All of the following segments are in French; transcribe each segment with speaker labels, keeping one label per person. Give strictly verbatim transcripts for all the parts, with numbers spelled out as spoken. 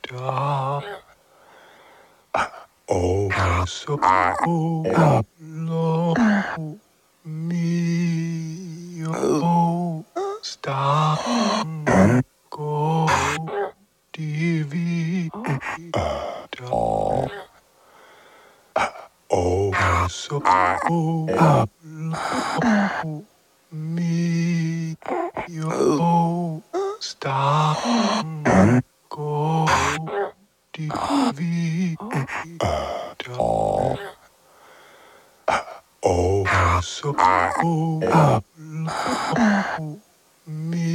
Speaker 1: da. Oh, so oh, lo mi oh, sta go divi da. Oh, so oh, lo mi oh, sta go divi da. Oh, so oh, lo mi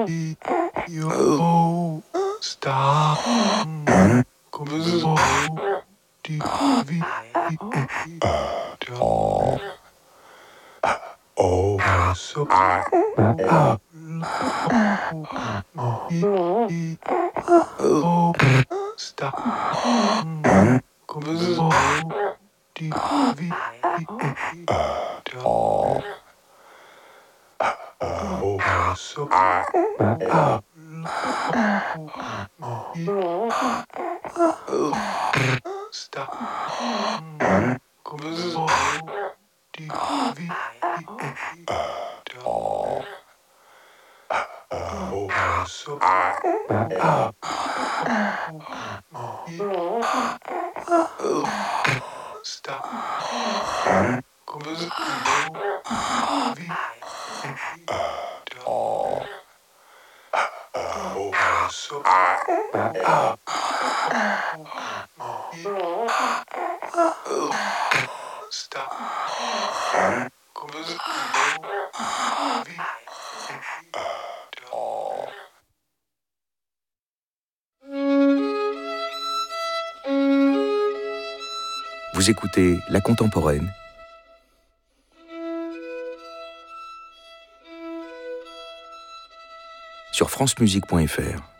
Speaker 1: yo sta go divi da. Oh, so oh, lo mi yo sta go divi da. Oh, so oh, sta go divi da. Oh, so sta go divi da. Oh, so sta go divi da.
Speaker 2: Vous écoutez La Contemporaine sur francemusique point f r.